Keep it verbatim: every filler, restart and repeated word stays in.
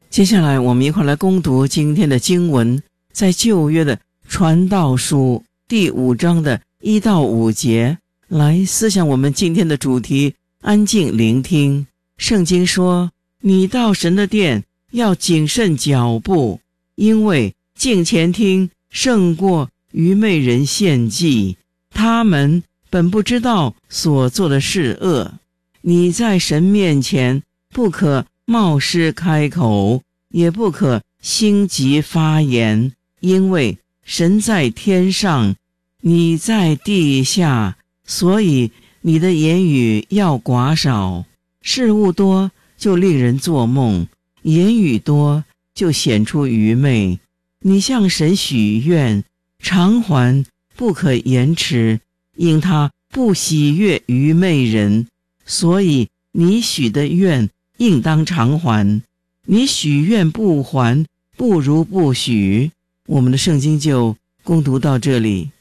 接下来我们一块来攻读今天的经文，在旧约的传道书第五章的一到五节，来思想我们今天的主题，安静聆听。圣经说，你到神的殿要谨慎脚步，因为敬前听胜过愚昧人献祭，他们本不知道所做的是恶。你在神面前不可冒失开口，也不可心急发言，因为神在天上，你在地下，所以你的言语要寡少。事物多就令人做梦，言语多就显出愚昧。你向神许愿，偿还不可延迟，因他不喜悦愚昧人，所以你许的愿应当偿还。你许愿不还，不如不许。我们的圣经就攻读到这里。